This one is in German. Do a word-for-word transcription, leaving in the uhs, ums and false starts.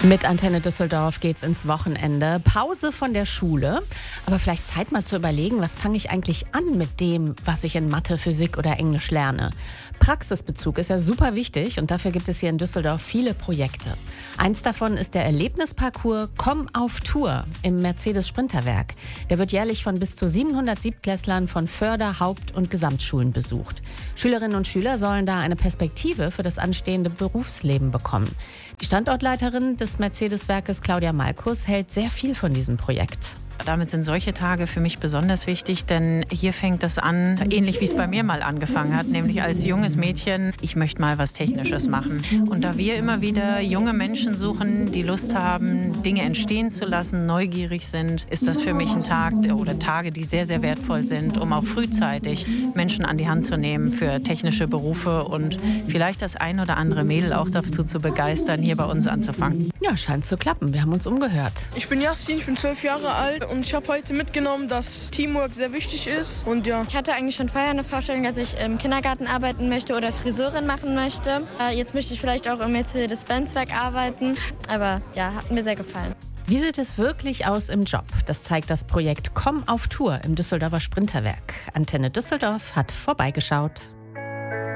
Mit Antenne Düsseldorf geht's ins Wochenende. Pause von der Schule. Aber vielleicht Zeit mal zu überlegen, was fange ich eigentlich an mit dem, was ich in Mathe, Physik oder Englisch lerne. Praxisbezug ist ja super wichtig und dafür gibt es hier in Düsseldorf viele Projekte. Eins davon ist der Erlebnisparcours Komm auf Tour im Mercedes-Sprinterwerk. Der wird jährlich von bis zu siebenhundert Siebtklässlern von Förder-, Haupt- und Gesamtschulen besucht. Schülerinnen und Schüler sollen da eine Perspektive für das anstehende Berufsleben bekommen. Die Standortleiterin des Mercedes-Werkes, Claudia Malkus, hält sehr viel von diesem Projekt. Damit sind solche Tage für mich besonders wichtig, denn hier fängt es an, ähnlich wie es bei mir mal angefangen hat, nämlich als junges Mädchen, ich möchte mal was Technisches machen. Und da wir immer wieder junge Menschen suchen, die Lust haben, Dinge entstehen zu lassen, neugierig sind, ist das für mich ein Tag oder Tage, die sehr, sehr wertvoll sind, um auch frühzeitig Menschen an die Hand zu nehmen für technische Berufe und vielleicht das ein oder andere Mädel auch dazu zu begeistern, hier bei uns anzufangen. Ja, scheint zu klappen. Wir haben uns umgehört. Ich bin Yassin, ich bin zwölf Jahre alt. Und ich habe heute mitgenommen, dass Teamwork sehr wichtig ist. Und ja. Ich hatte eigentlich schon vorher eine Vorstellung, dass ich im Kindergarten arbeiten möchte oder Friseurin machen möchte. Äh, jetzt möchte ich vielleicht auch im Mercedes-Benz-Werk arbeiten. Aber ja, hat mir sehr gefallen. Wie sieht es wirklich aus im Job? Das zeigt das Projekt Komm auf Tour im Düsseldorfer Sprinterwerk. Antenne Düsseldorf hat vorbeigeschaut.